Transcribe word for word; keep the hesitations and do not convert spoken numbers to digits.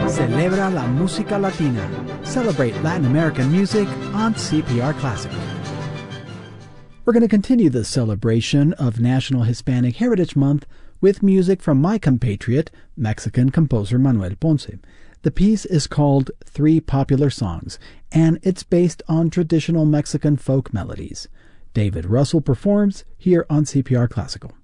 Celebra la música latina. Celebrate Latin American music on C P R Classic. We're going to continue the celebration of National Hispanic Heritage Month with music from my compatriot, Mexican composer Manuel Ponce. The piece is called Three Popular Songs, and it's based on traditional Mexican folk melodies. David Russell performs here on C P R Classical.